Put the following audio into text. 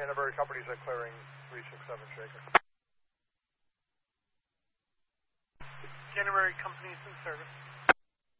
Canterbury Companies are clearing 367 Shaker. Canterbury Companies in service.